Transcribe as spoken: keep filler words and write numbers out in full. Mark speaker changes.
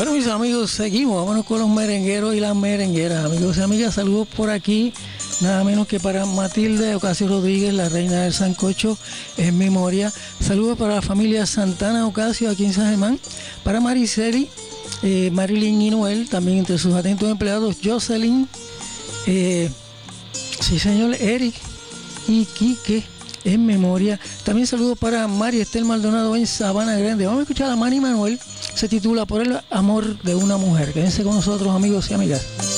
Speaker 1: Bueno, mis amigos, seguimos. Vámonos con los merengueros y las merengueras. Amigos y amigas, saludos por aquí. Nada menos que para Matilde Ocasio Rodríguez, la reina del sancocho, en memoria. Saludos para la familia Santana Ocasio aquí en San Germán. Para Mariceli, eh, Marilyn y Noel, también entre sus atentos empleados, Jocelyn, eh, sí señor, Eric y Quique, en memoria. También saludos para María Estel Maldonado en Sabana Grande. Vamos a escuchar a Manny Manuel. Se titula Por el amor de una mujer. Quédense con nosotros, amigos y amigas.